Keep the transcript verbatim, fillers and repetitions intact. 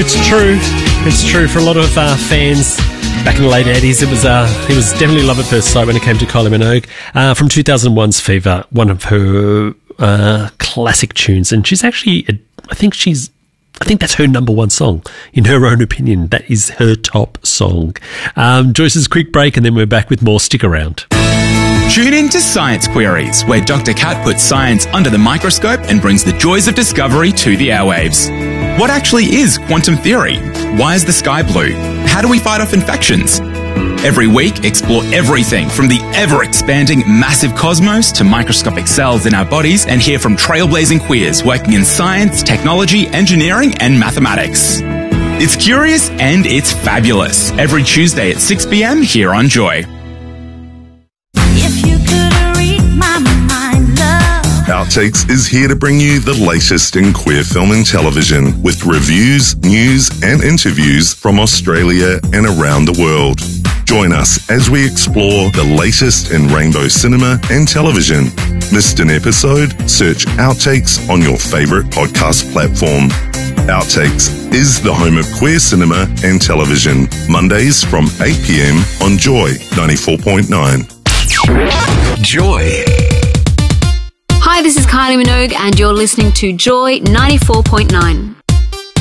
It's true. It's true for a lot of uh, fans back in the late eighties. It was uh, it was definitely love at first sight when it came to Kylie Minogue. Uh, from two thousand one's Fever, one of her uh, classic tunes, and she's actually, I think she's, I think that's her number one song. In her own opinion, that is her top song. Um, Joyce's quick break, and then we're back with more. Stick around. Tune in to Science Queries, where Doctor Cat puts science under the microscope and brings the joys of discovery to the airwaves. What actually is quantum theory? Why is the sky blue? How do we fight off infections? Every week, explore everything from the ever-expanding massive cosmos to microscopic cells in our bodies, and hear from trailblazing queers working in science, technology, engineering, and mathematics. It's curious and it's fabulous. Every Tuesday at six p.m. here on Joy. If you could read my mind, love. Outtakes is here to bring you the latest in queer film and television, with reviews, news, and interviews from Australia and around the world. Join us as we explore the latest in rainbow cinema and television. Missed an episode? Search Outtakes on your favourite podcast platform. Outtakes is the home of queer cinema and television. Mondays from eight p.m. on Joy ninety-four point nine. Joy. Hi, this is Kylie Minogue and you're listening to Joy ninety-four point nine.